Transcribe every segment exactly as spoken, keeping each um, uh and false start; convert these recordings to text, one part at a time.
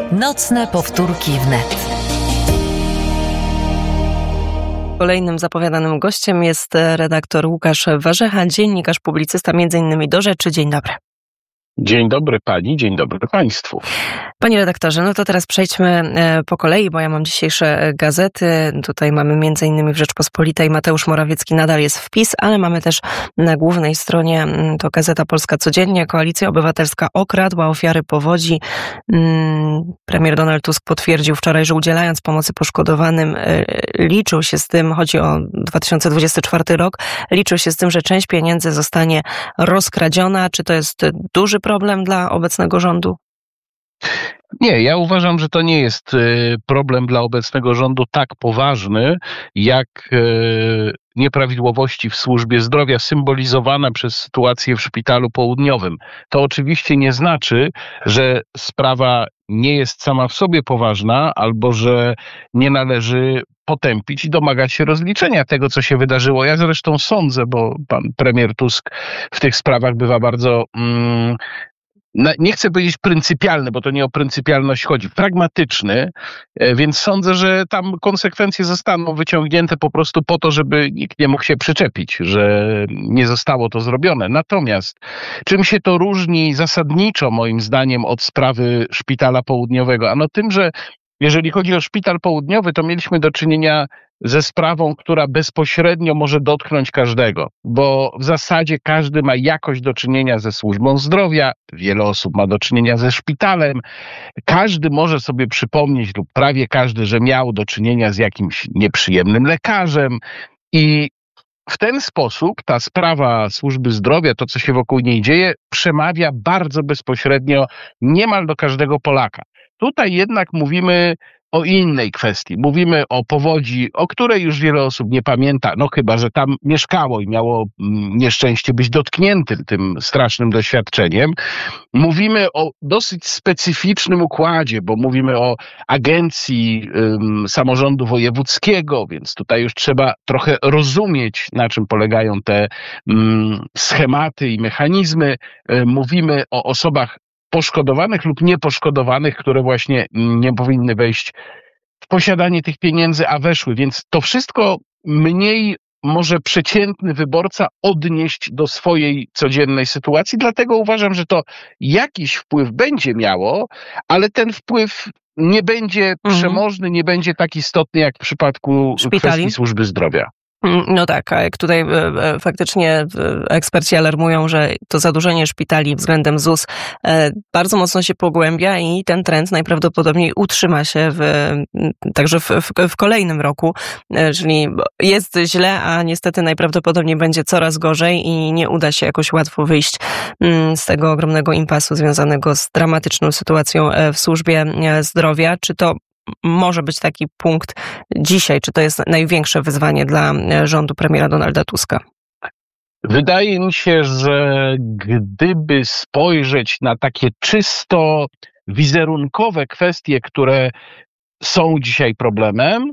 Nocne powtórki wnet. Kolejnym zapowiadanym gościem jest redaktor Łukasz Warzecha, dziennikarz, publicysta, między innymi do Rzeczy. Dzień dobry. Dzień dobry pani, dzień dobry państwu. Panie redaktorze, no to teraz przejdźmy po kolei, bo ja mam dzisiejsze gazety. Tutaj mamy między innymi w Rzeczpospolitej Mateusz Morawiecki nadal jest w PiS, ale mamy też na głównej stronie, to Gazeta Polska Codziennie, Koalicja Obywatelska okradła ofiary powodzi. Premier Donald Tusk potwierdził wczoraj, że udzielając pomocy poszkodowanym liczył się z tym, chodzi o dwa tysiące dwudziesty czwarty rok, liczył się z tym, że część pieniędzy zostanie rozkradziona. Czy to jest duży problem dla obecnego rządu? Nie, ja uważam, że to nie jest problem dla obecnego rządu tak poważny, jak nieprawidłowości w służbie zdrowia symbolizowane przez sytuację w szpitalu południowym. To oczywiście nie znaczy, że sprawa nie jest sama w sobie poważna, albo że nie należy potępić i domagać się rozliczenia tego, co się wydarzyło. Ja zresztą sądzę, bo pan premier Tusk w tych sprawach bywa bardzo... Mm, nie chcę powiedzieć pryncypialny, bo to nie o pryncypialność chodzi, pragmatyczny, więc sądzę, że tam konsekwencje zostaną wyciągnięte po prostu po to, żeby nikt nie mógł się przyczepić, że nie zostało to zrobione. Natomiast czym się to różni zasadniczo moim zdaniem od sprawy Szpitala Południowego? Ano tym, że jeżeli chodzi o Szpital Południowy, to mieliśmy do czynienia ze sprawą, która bezpośrednio może dotknąć każdego, bo w zasadzie każdy ma jakoś do czynienia ze służbą zdrowia, wiele osób ma do czynienia ze szpitalem, każdy może sobie przypomnieć lub prawie każdy, że miał do czynienia z jakimś nieprzyjemnym lekarzem i w ten sposób ta sprawa służby zdrowia, to co się wokół niej dzieje, przemawia bardzo bezpośrednio niemal do każdego Polaka. Tutaj jednak mówimy o innej kwestii. Mówimy o powodzi, o której już wiele osób nie pamięta, no chyba że tam mieszkało i miało nieszczęście być dotkniętym tym strasznym doświadczeniem. Mówimy o dosyć specyficznym układzie, bo mówimy o agencji um, samorządu wojewódzkiego, więc tutaj już trzeba trochę rozumieć, na czym polegają te um, schematy i mechanizmy. Um, mówimy o osobach poszkodowanych lub nieposzkodowanych, które właśnie nie powinny wejść w posiadanie tych pieniędzy, a weszły. Więc to wszystko mniej może przeciętny wyborca odnieść do swojej codziennej sytuacji. Dlatego uważam, że to jakiś wpływ będzie miało, ale ten wpływ nie będzie mhm. przemożny, nie będzie tak istotny jak w przypadku Szpitali? Kwestii służby zdrowia. No tak, a jak tutaj faktycznie eksperci alarmują, że to zadłużenie szpitali względem Z U S bardzo mocno się pogłębia i ten trend najprawdopodobniej utrzyma się w, także w, w, w kolejnym roku, czyli jest źle, a niestety najprawdopodobniej będzie coraz gorzej i nie uda się jakoś łatwo wyjść z tego ogromnego impasu związanego z dramatyczną sytuacją w służbie zdrowia. Czy to może być taki punkt dzisiaj? Czy to jest największe wyzwanie dla rządu premiera Donalda Tuska? Wydaje mi się, że gdyby spojrzeć na takie czysto wizerunkowe kwestie, które są dzisiaj problemem,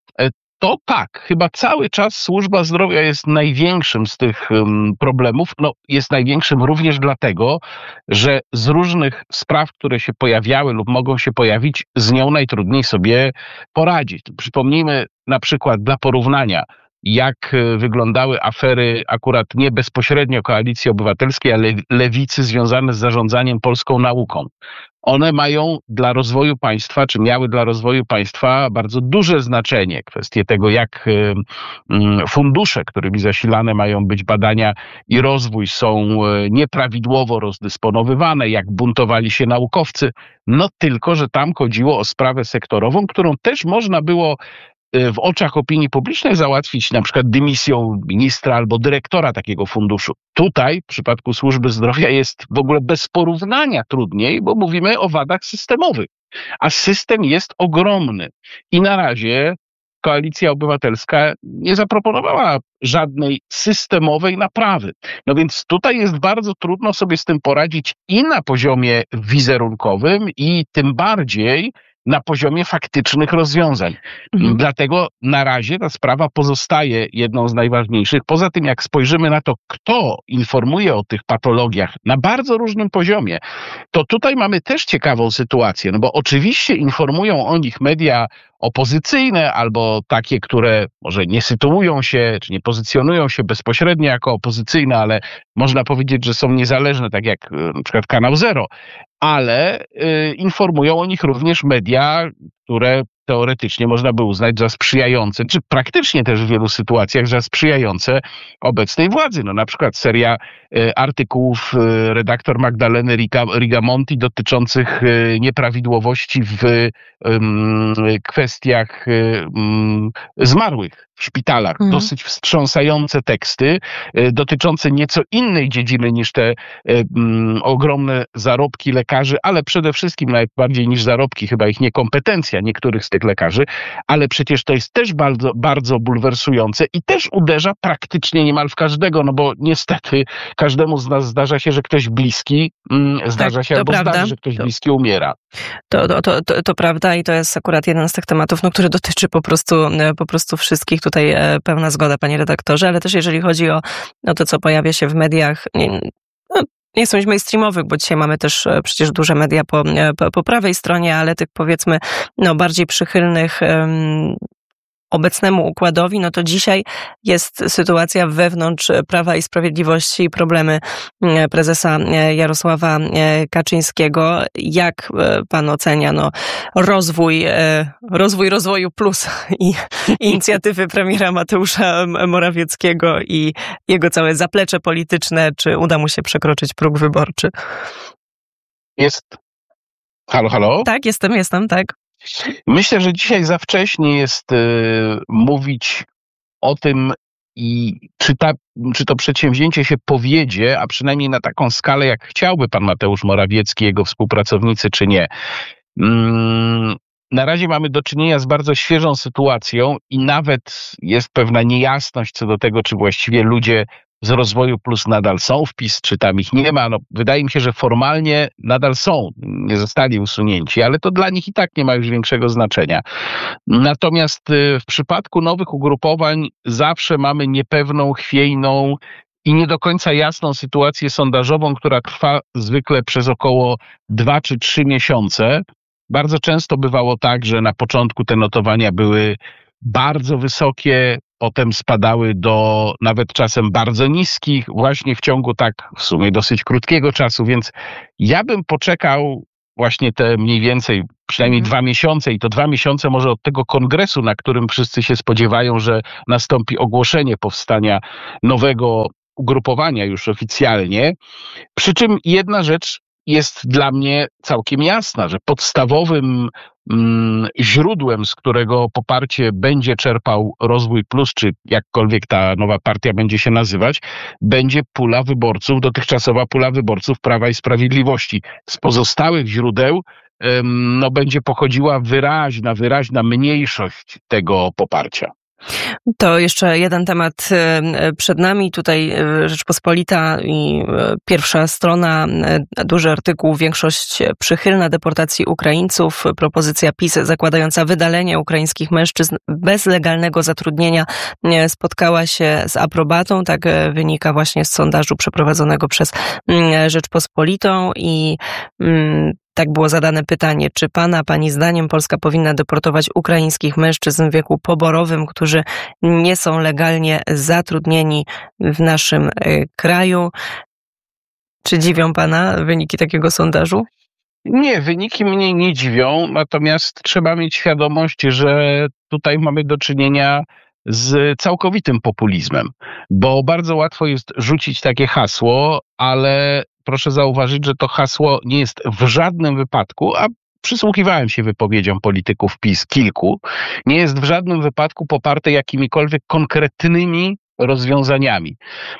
to tak, chyba cały czas służba zdrowia jest największym z tych um, problemów. No, jest największym również dlatego, że z różnych spraw, które się pojawiały lub mogą się pojawić, z nią najtrudniej sobie poradzić. Przypomnijmy na przykład dla porównania, jak wyglądały afery akurat nie bezpośrednio Koalicji Obywatelskiej, ale Lewicy związane z zarządzaniem polską nauką. One mają dla rozwoju państwa, czy miały dla rozwoju państwa bardzo duże znaczenie. Kwestie tego, jak fundusze, którymi zasilane mają być badania i rozwój, są nieprawidłowo rozdysponowywane, jak buntowali się naukowcy. No tylko, że tam chodziło o sprawę sektorową, którą też można było w oczach opinii publicznej załatwić na przykład dymisją ministra albo dyrektora takiego funduszu. Tutaj w przypadku służby zdrowia jest w ogóle bez porównania trudniej, bo mówimy o wadach systemowych. A system jest ogromny. I na razie Koalicja Obywatelska nie zaproponowała żadnej systemowej naprawy. No więc tutaj jest bardzo trudno sobie z tym poradzić i na poziomie wizerunkowym, i tym bardziej na poziomie faktycznych rozwiązań. Mhm. Dlatego na razie ta sprawa pozostaje jedną z najważniejszych. Poza tym, jak spojrzymy na to, kto informuje o tych patologiach na bardzo różnym poziomie, to tutaj mamy też ciekawą sytuację, no bo oczywiście informują o nich media opozycyjne albo takie, które może nie sytuują się, czy nie pozycjonują się bezpośrednio jako opozycyjne, ale można powiedzieć, że są niezależne, tak jak na przykład Kanał Zero, ale y, informują o nich również media, które teoretycznie można by uznać za sprzyjające, czy praktycznie też w wielu sytuacjach za sprzyjające obecnej władzy. No na przykład seria y, artykułów y, redaktor Magdaleny Riga, Rigamonti dotyczących y, nieprawidłowości w y, y, kwestiach y, y, zmarłych w szpitalach. Mhm. Dosyć wstrząsające teksty y, dotyczące nieco innej dziedziny niż te y, y, ogromne zarobki lekarzy, ale przede wszystkim nawet bardziej niż zarobki, chyba ich niekompetencja niektórych z tych lekarzy, ale przecież to jest też bardzo, bardzo bulwersujące i też uderza praktycznie niemal w każdego, no bo niestety każdemu z nas zdarza się, że ktoś bliski mm, zdarza tak, się albo prawda. zdarzy, że ktoś to, bliski umiera. To, to, to, to, to prawda i to jest akurat jeden z tych tematów, no, który dotyczy po prostu, po prostu wszystkich. Tutaj pełna zgoda, panie redaktorze, ale też jeżeli chodzi o, o to, co pojawia się w mediach, nie, no, nie chcę mówić mainstreamowych, bo dzisiaj mamy też przecież duże media po, po, po prawej stronie, ale tych powiedzmy no, bardziej przychylnych um, obecnemu układowi, no to dzisiaj jest sytuacja wewnątrz Prawa i Sprawiedliwości i problemy prezesa Jarosława Kaczyńskiego. Jak pan ocenia no, rozwój, rozwój rozwoju plus i inicjatywy premiera Mateusza Morawieckiego i jego całe zaplecze polityczne? Czy uda mu się przekroczyć próg wyborczy? Jest. Halo, halo? Tak, jestem, jestem, tak. Myślę, że dzisiaj za wcześnie jest y, mówić o tym, i czy, ta, czy to przedsięwzięcie się powiedzie, a przynajmniej na taką skalę, jak chciałby pan Mateusz Morawiecki, jego współpracownicy, czy nie. Mm, na razie mamy do czynienia z bardzo świeżą sytuacją i nawet jest pewna niejasność co do tego, czy właściwie ludzie z Rozwoju Plus nadal są w PiS, czy tam ich nie ma. No, wydaje mi się, że formalnie nadal są, nie zostali usunięci, ale to dla nich i tak nie ma już większego znaczenia. Natomiast w przypadku nowych ugrupowań zawsze mamy niepewną, chwiejną i nie do końca jasną sytuację sondażową, która trwa zwykle przez około dwa czy trzy miesiące. Bardzo często bywało tak, że na początku te notowania były bardzo wysokie, potem spadały do nawet czasem bardzo niskich, właśnie w ciągu tak w sumie dosyć krótkiego czasu, więc ja bym poczekał właśnie te mniej więcej przynajmniej dwa miesiące i to dwa miesiące może od tego kongresu, na którym wszyscy się spodziewają, że nastąpi ogłoszenie powstania nowego ugrupowania już oficjalnie. Przy czym jedna rzecz jest dla mnie całkiem jasna, że podstawowym mm, źródłem, z którego poparcie będzie czerpał Rozwój Plus, czy jakkolwiek ta nowa partia będzie się nazywać, będzie pula wyborców, dotychczasowa pula wyborców Prawa i Sprawiedliwości. Z pozostałych źródeł ym, no, będzie pochodziła wyraźna, wyraźna mniejszość tego poparcia. To jeszcze jeden temat przed nami. Tutaj Rzeczpospolita i pierwsza strona, duży artykuł, większość przychylna deportacji Ukraińców, propozycja PiS zakładająca wydalenie ukraińskich mężczyzn bez legalnego zatrudnienia spotkała się z aprobatą. Tak wynika właśnie z sondażu przeprowadzonego przez Rzeczpospolitą i tak było zadane pytanie, czy pana, pani zdaniem Polska powinna deportować ukraińskich mężczyzn w wieku poborowym, którzy nie są legalnie zatrudnieni w naszym kraju? Czy dziwią pana wyniki takiego sondażu? Nie, wyniki mnie nie dziwią, natomiast trzeba mieć świadomość, że tutaj mamy do czynienia z całkowitym populizmem, bo bardzo łatwo jest rzucić takie hasło, ale proszę zauważyć, że to hasło nie jest w żadnym wypadku, a przysłuchiwałem się wypowiedziom polityków PiS kilku, nie jest w żadnym wypadku poparte jakimikolwiek konkretnymi rozwiązaniami.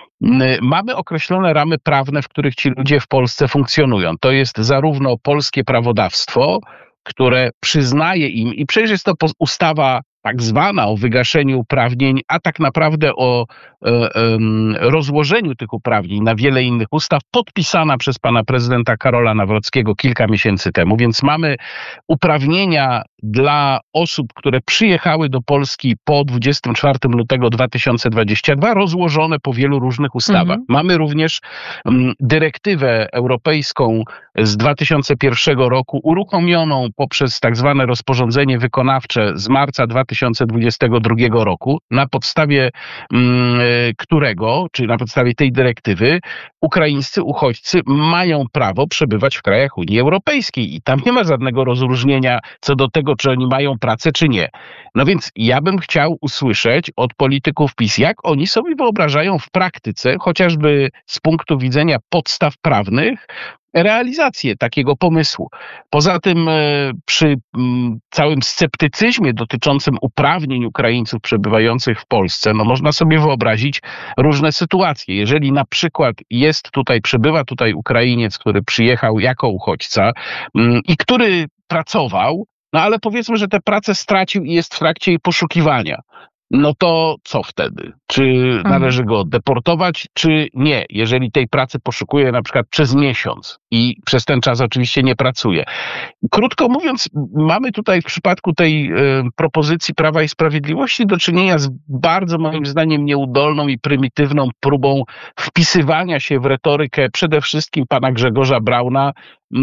Mamy określone ramy prawne, w których ci ludzie w Polsce funkcjonują. To jest zarówno polskie prawodawstwo, które przyznaje im, i przecież jest to ustawa tak zwana o wygaszeniu uprawnień, a tak naprawdę o e, e, rozłożeniu tych uprawnień na wiele innych ustaw, podpisana przez pana prezydenta Karola Nawrockiego kilka miesięcy temu. Więc mamy uprawnienia dla osób, które przyjechały do Polski po dwudziestego czwartego lutego dwa tysiące dwudziestego drugiego rozłożone po wielu różnych ustawach. Mhm. Mamy również um, dyrektywę europejską z dwa tysiące pierwszego roku uruchomioną poprzez tak zwane rozporządzenie wykonawcze z marca dwa tysiące dwudziestego drugiego roku, na podstawie um, którego, czy na podstawie tej dyrektywy, ukraińscy uchodźcy mają prawo przebywać w krajach Unii Europejskiej i tam nie ma żadnego rozróżnienia co do tego, czy oni mają pracę, czy nie. No więc ja bym chciał usłyszeć od polityków PiS, jak oni sobie wyobrażają w praktyce, chociażby z punktu widzenia podstaw prawnych, realizację takiego pomysłu. Poza tym przy całym sceptycyzmie dotyczącym uprawnień Ukraińców przebywających w Polsce, no można sobie wyobrazić różne sytuacje. Jeżeli na przykład jest tutaj, przebywa tutaj Ukrainiec, który przyjechał jako uchodźca i który pracował, no ale powiedzmy, że tę pracę stracił i jest w trakcie jej poszukiwania. No to co wtedy? Czy należy go deportować, czy nie? Jeżeli tej pracy poszukuje na przykład przez miesiąc i przez ten czas oczywiście nie pracuje. Krótko mówiąc, mamy tutaj w przypadku tej y, propozycji Prawa i Sprawiedliwości do czynienia z bardzo moim zdaniem nieudolną i prymitywną próbą wpisywania się w retorykę przede wszystkim pana Grzegorza Brauna y,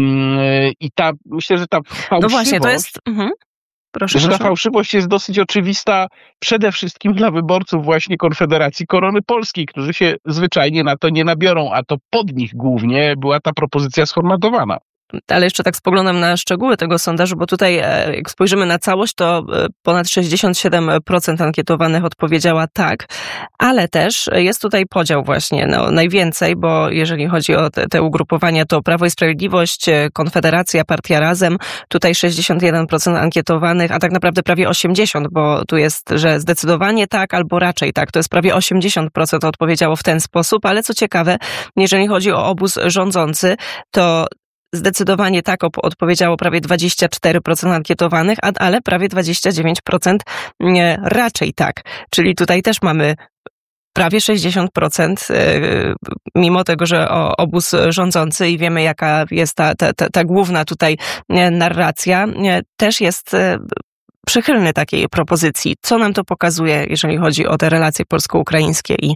i ta, myślę, że ta fałszywość... No właśnie, to jest... Mhm. Proszę, że proszę. ta fałszywość jest dosyć oczywista przede wszystkim dla wyborców właśnie Konfederacji Korony Polskiej, którzy się zwyczajnie na to nie nabiorą, a to pod nich głównie była ta propozycja sformatowana. Ale jeszcze tak spoglądam na szczegóły tego sondażu, bo tutaj jak spojrzymy na całość, to ponad sześćdziesiąt siedem procent ankietowanych odpowiedziała tak, ale też jest tutaj podział właśnie, no najwięcej, bo jeżeli chodzi o te, te ugrupowania, to Prawo i Sprawiedliwość, Konfederacja, Partia Razem, tutaj sześćdziesiąt jeden procent ankietowanych, a tak naprawdę prawie osiemdziesiąt procent, bo tu jest, że zdecydowanie tak albo raczej tak, to jest prawie osiemdziesiąt procent odpowiedziało w ten sposób, ale co ciekawe, jeżeli chodzi o obóz rządzący, to zdecydowanie tak odpowiedziało prawie dwadzieścia cztery procent ankietowanych, ale prawie dwadzieścia dziewięć procent raczej tak. Czyli tutaj też mamy prawie sześćdziesiąt procent, mimo tego, że obóz rządzący i wiemy, jaka jest ta, ta, ta, ta główna tutaj narracja, też jest przychylny takiej propozycji. Co nam to pokazuje, jeżeli chodzi o te relacje polsko-ukraińskie i,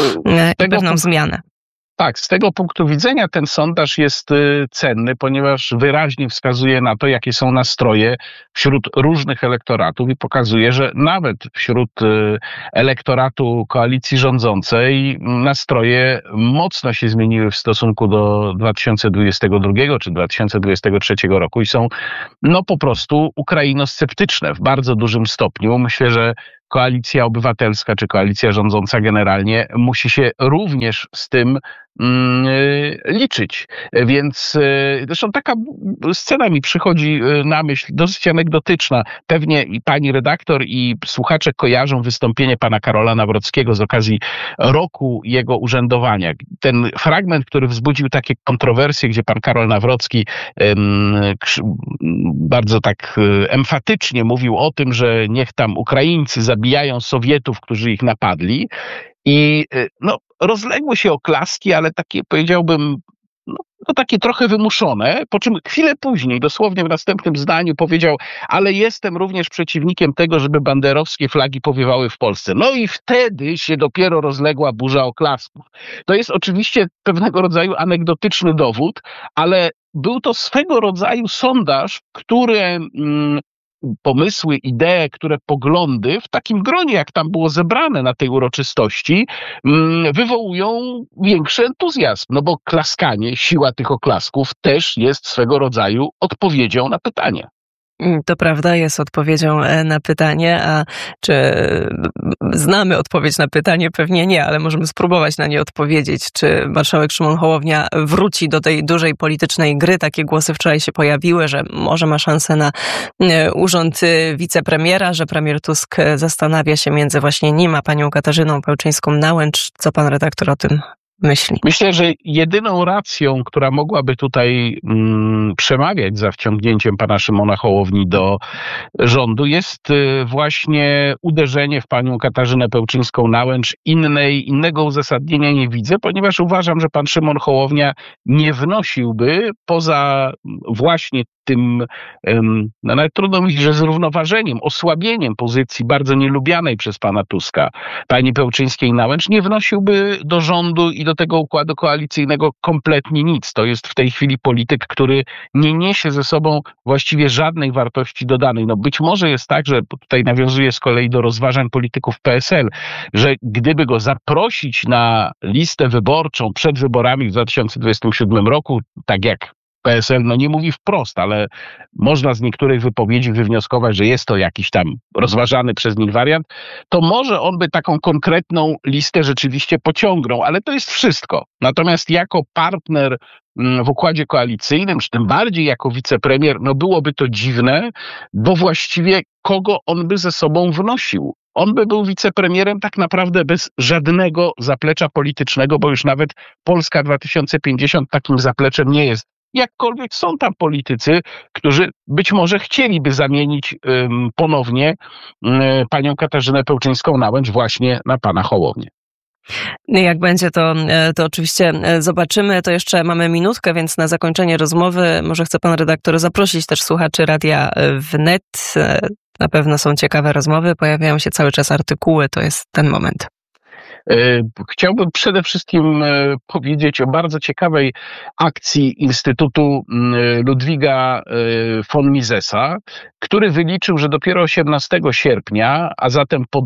i pewną zmianę? Tak, z tego punktu widzenia ten sondaż jest cenny, ponieważ wyraźnie wskazuje na to, jakie są nastroje wśród różnych elektoratów i pokazuje, że nawet wśród elektoratu koalicji rządzącej nastroje mocno się zmieniły w stosunku do dwa tysiące dwudziestego drugiego czy dwa tysiące dwudziestego trzeciego roku i są no po prostu ukrainosceptyczne w bardzo dużym stopniu. Myślę, że Koalicja Obywatelska czy koalicja rządząca generalnie musi się również z tym mm, liczyć. Więc zresztą taka scena mi przychodzi na myśl, dosyć anegdotyczna. Pewnie i pani redaktor i słuchacze kojarzą wystąpienie pana Karola Nawrockiego z okazji roku jego urzędowania. Ten fragment, który wzbudził takie kontrowersje, gdzie pan Karol Nawrocki um, bardzo tak emfatycznie mówił o tym, że niech tam Ukraińcy zabijają Sowietów, którzy ich napadli. I no, rozległy się oklaski, ale takie powiedziałbym, no, no takie trochę wymuszone, po czym chwilę później, dosłownie w następnym zdaniu powiedział, ale jestem również przeciwnikiem tego, żeby banderowskie flagi powiewały w Polsce. No i wtedy się dopiero rozległa burza oklasków. To jest oczywiście pewnego rodzaju anegdotyczny dowód, ale był to swego rodzaju sondaż, który mm, pomysły, idee, które poglądy w takim gronie, jak tam było zebrane na tej uroczystości, wywołują większy entuzjazm, no bo klaskanie, siła tych oklasków też jest swego rodzaju odpowiedzią na pytanie. To prawda, jest odpowiedzią na pytanie, a czy znamy odpowiedź na pytanie? Pewnie nie, ale możemy spróbować na nie odpowiedzieć. Czy marszałek Szymon Hołownia wróci do tej dużej politycznej gry? Takie głosy wczoraj się pojawiły, że może ma szansę na urząd wicepremiera, że premier Tusk zastanawia się między właśnie nim a panią Katarzyną Pełczyńską-Nałęcz. Co pan redaktor o tym myśli? Myślę, że jedyną racją, która mogłaby tutaj mm, przemawiać za wciągnięciem pana Szymona Hołowni do rządu, jest y, właśnie uderzenie w panią Katarzynę Pełczyńską-Nałęcz. Innej, innego uzasadnienia nie widzę, ponieważ uważam, że pan Szymon Hołownia nie wnosiłby poza właśnie tym, no nawet trudno mówić, że zrównoważeniem, osłabieniem pozycji bardzo nielubianej przez pana Tuska, pani Pełczyńskiej-Nałęcz, nie wnosiłby do rządu i do tego układu koalicyjnego kompletnie nic. To jest w tej chwili polityk, który nie niesie ze sobą właściwie żadnej wartości dodanej. No być może jest tak, że tutaj nawiązuję z kolei do rozważań polityków P S L, że gdyby go zaprosić na listę wyborczą przed wyborami w dwa tysiące dwudziestym siódmym roku, tak jak P S L no nie mówi wprost, ale można z niektórych wypowiedzi wywnioskować, że jest to jakiś tam rozważany przez nich wariant, to może on by taką konkretną listę rzeczywiście pociągnął, ale to jest wszystko. Natomiast jako partner w układzie koalicyjnym, czy tym bardziej jako wicepremier, no byłoby to dziwne, bo właściwie kogo on by ze sobą wnosił? On by był wicepremierem tak naprawdę bez żadnego zaplecza politycznego, bo już nawet Polska dwa tysiące pięćdziesiąt takim zapleczem nie jest. Jakkolwiek są tam politycy, którzy być może chcieliby zamienić um, ponownie um, panią Katarzynę Pełczyńską-Nałęcz właśnie na pana Hołownię. Jak będzie, to, to oczywiście zobaczymy. To jeszcze mamy minutkę, więc na zakończenie rozmowy może chce pan redaktor zaprosić też słuchaczy Radia Wnet. Na pewno są ciekawe rozmowy, pojawiają się cały czas artykuły, to jest ten moment. Chciałbym przede wszystkim powiedzieć o bardzo ciekawej akcji Instytutu Ludwiga von Misesa, który wyliczył, że dopiero osiemnastego sierpnia, a zatem po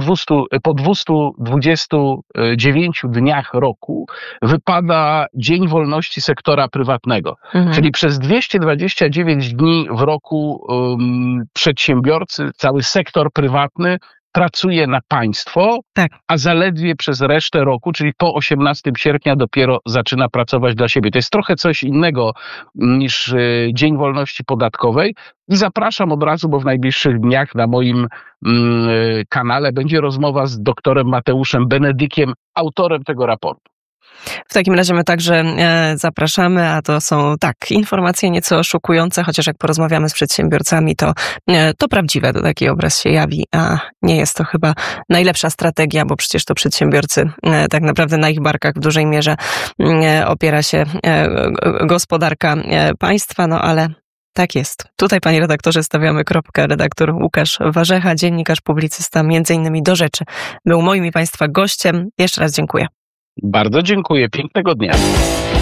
dwiestu dwudziestu dziewięciu dniach roku wypada Dzień Wolności Sektora Prywatnego. Mhm. Czyli przez dwieście dwadzieścia dziewięć dni w roku um, przedsiębiorcy, cały sektor prywatny pracuje na państwo, tak. A zaledwie przez resztę roku, czyli po osiemnastego sierpnia dopiero zaczyna pracować dla siebie. To jest trochę coś innego niż Dzień Wolności Podatkowej i zapraszam od razu, bo w najbliższych dniach na moim mm, kanale będzie rozmowa z doktorem Mateuszem Benedykiem, autorem tego raportu. W takim razie my także e, zapraszamy, a to są tak, informacje nieco szokujące, chociaż jak porozmawiamy z przedsiębiorcami, to, e, to prawdziwe, to taki obraz się jawi, a nie jest to chyba najlepsza strategia, bo przecież to przedsiębiorcy e, tak naprawdę na ich barkach w dużej mierze e, opiera się e, gospodarka e, państwa, no ale tak jest. Tutaj, panie redaktorze, stawiamy kropkę. Redaktor Łukasz Warzecha, dziennikarz, publicysta, między innymi Do Rzeczy, był moim i państwa gościem. Jeszcze raz dziękuję. Bardzo dziękuję. Pięknego dnia.